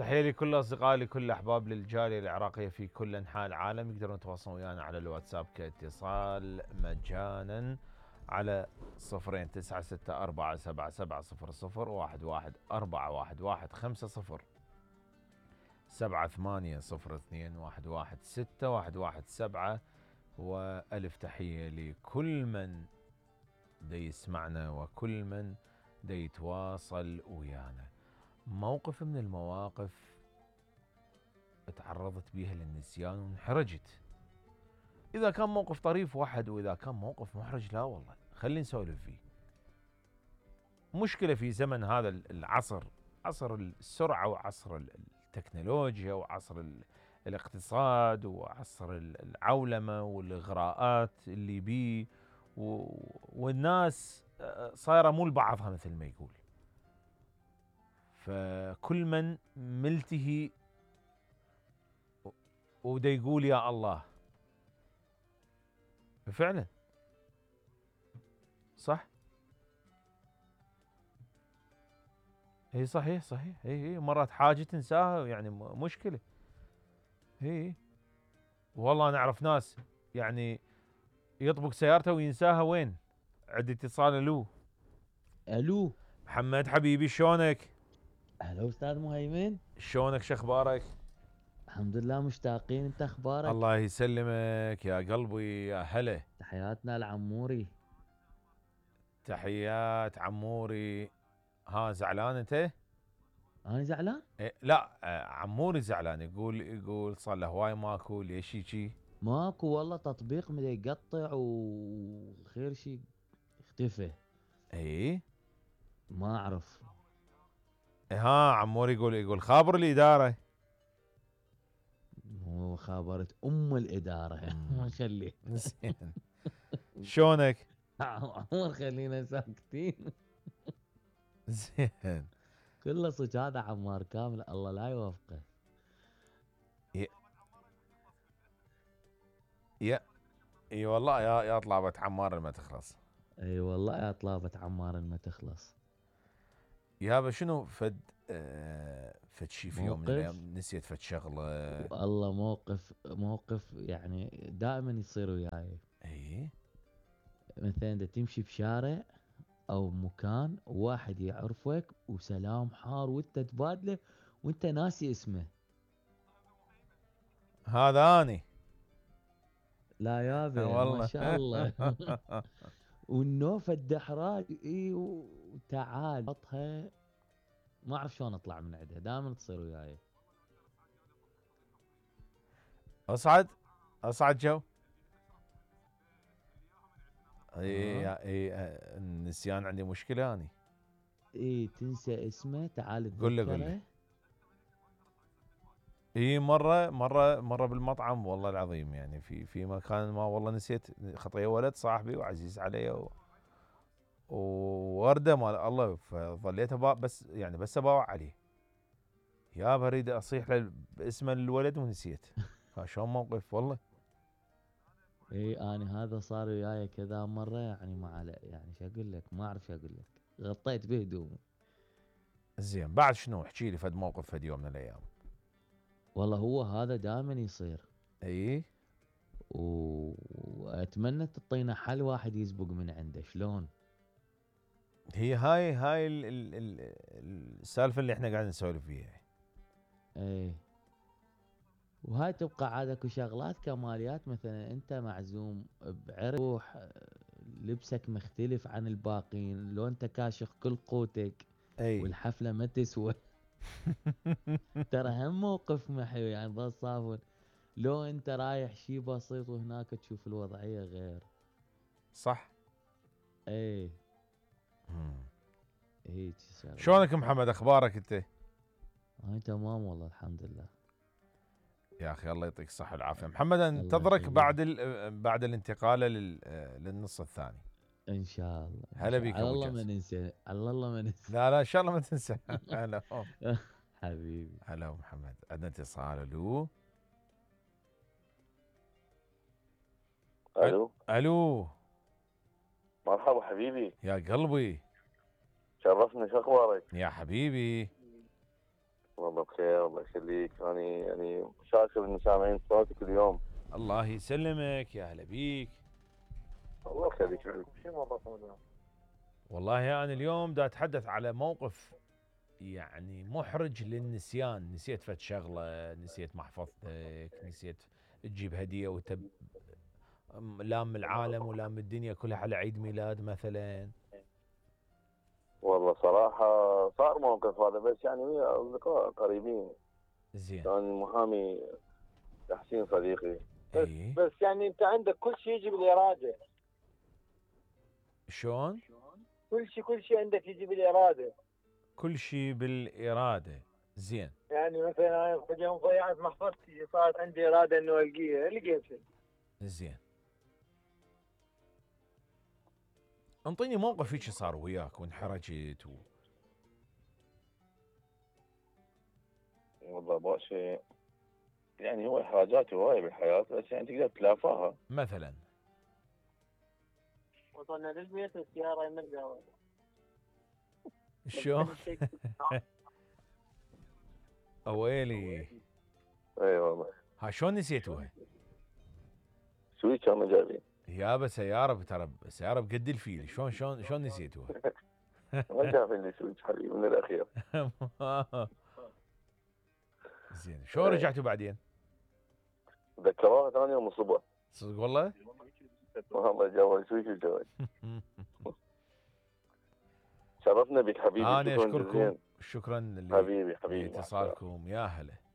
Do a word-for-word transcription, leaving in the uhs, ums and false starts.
تحية لكل أصدقائي لكل أحباب للجالية العراقية في كل أنحاء العالم. يقدرون يتواصلون ويانا على الواتساب كاتصال مجانا على صفرين تسعة ستة أربعة سبعة سبعة صفر صفر واحد واحد أربعة واحد واحد خمسة صفر سبعة ثمانية صفر اثنين واحد واحد ستة واحد واحد سبعة. وألف تحية لكل من دي يسمعنا وكل من دي يتواصل ويانا. موقف من المواقف تعرضت بيها للنسيان وانحرجت. إذا كان موقف طريف واحد، وإذا كان موقف محرج لا والله خلينا نسولف فيه. مشكلة في زمن هذا العصر، عصر السرعة وعصر التكنولوجيا وعصر الاقتصاد وعصر العولمة والإغراءات اللي بيه، والناس صايرة مو لبعضها مثل ما يقول. فكل من ملتهي ودا يقول يا الله. فعلا صح. اي صحيح صحيح. اي مرات حاجة تنساها يعني مشكلة. اي والله انا اعرف ناس يعني يطبق سيارته وينساها وين. عندي اتصال. الو الو محمد حبيبي، شلونك؟ هلا استاذ مهيمن، شلونك؟ شخبارك؟ الحمد لله مشتاقين، انت اخبارك؟ الله يسلمك يا قلبي، يا هلا. تحياتنا لعموري. تحيات عموري. ها زعلان انت؟ انا زعلان؟ إيه لا، عموري زعلان. يقول يقول صار له هواي ماكو. ليش هيجي؟ ماكو والله، تطبيق مدى يقطع وخير شيء اختفى. اي ما اعرف. ها عموري يقول يقول خابر الاداره. هو خابرت ام الاداره. ما خليه. زين. شلونك؟ عمر خلينا ساكتين. زين. كله صج هذا عمار كامل، الله لا يوفقه. يا يا اي والله يا يا طلابة عمار ما تخلص. اي والله يا طلابة عمار ما تخلص. يابا شنو فد آه فد شي في يوم من موقف الايام نسيت فد شغله. والله موقف موقف يعني دائما يصير وياي. اي مثلا اذا تمشي بشارع او مكان واحد يعرفك وسلام حار وانت تبادله وانت ناسي اسمه. هذا اني. لا يابا ما والله. شاء الله. والنوفة الدحراج اي وتعال حطها. ما اعرف شلون اطلع من عندها، دائما تصير وياي. اصعد اصعد جو. اي اه اي النسيان عندي مشكله اني. اي تنسى اسمه، تعال قل له قل له. تذكره. اي مره مره مره بالمطعم والله العظيم، يعني في في مكان ما والله نسيت خطيه ولد صاحبي وعزيز علي و... وورده مال الله. فظليت بس يعني بس اباوع عليه. يا بريد اصيح له باسم الولد ونسيت. شلون موقف والله. اي انا هذا صار وياي كذا مره، يعني ما على يعني شو اقول لك، ما اعرف شو اقول لك. غطيت بهدومي. زين بعد شنو؟ احكي لي فد موقف فد يوم من الايام. والله هو هذا دائما يصير. اي واتمنى تعطينا حل واحد يسبق من عنده شلون. هي هاي هاي ال ال ال السالفه اللي احنا قاعدين نسولف فيها. ايه وهاي تبقى عادك وشغلات كماليات. مثلا انت معزوم بعرح، لبسك مختلف عن الباقين، لو انت كاشخ كل قوتك اي والحفله ما تسوى. ترى هم موقف محيو يعني بس صافن. لو انت رايح شي بسيط وهناك تشوف الوضعيه غير. صح. ايه مم. هيك شغله. شلونك محمد؟ اخبارك انت؟ انا تمام والله الحمد لله. يا اخي الله يعطيك الصحه والعافيه. محمد الله انتظرك يخليك. بعد بعد الانتقال لل للنص الثاني. ان شاء الله ان هلا شاء الله، بيك على ابو الله ما جاسم. ننسى، على الله ما ننسى. لا لا ان شاء الله ما تنسى. هلا حبيبي. هلا ابو محمد. عندنا اتصال. الو الو الو. مرحبا حبيبي، يا قلبي. شرفني، شو اخبارك؟ يا حبيبي. والله بخير الله يخليك. أنا يعني شاكر إني سامعين صوتك اليوم. الله يسلمك، يا هلا بيك. الله يخليك. شو موضوعكم اليوم؟ والله أنا اليوم دا أتحدث على موقف يعني محرج للنسيان. نسيت فد شغلة، نسيت محفظتك، نسيت تجيب هدية وتب لام العالم ولام الدنيا كلها على عيد ميلاد مثلا. والله صراحة صار موقف هذا، بس يعني ويا أصدقاء قريبين. زين. كان محامي تحسين صديقي. بس ايه بس يعني أنت عندك كل شيء يجي بالإرادة. شلون؟ كل شيء كل شيء عندك يجي بالإرادة. كل شيء بالإرادة. زين. يعني مثلا أنا في يوم ضيعت محفظتي، صارت عندي إرادة إنه ألقيها، لقيتها. زين. انطيني موقف هيك صار وياك وانحرجت و... والله باشا يعني هو إحراجات هواية بالحياة، بس يعني تقدر تلافاها. مثلا وصلنا للبيت والسيارة يمرقها. شو؟ اويلي. اي والله. ها شلون نسيتوها؟ شوي كانوا جايبين. يابا سيارة ترى سيارة بقد الفيل، شلون شلون شلون نسيتوها؟ ما جايبين لي سويتش حبيبي من الأخير. زين شلون رجعتوا بعدين؟ ذكروها ثاني يوم الصبح. صدق والله؟ والله جوال سويتش الجوال. شرفنا بك حبيبي. انا شكرا اشكركم جزيلا. شكرا حبيبي حبيبي لاتصالكم. يا هلا.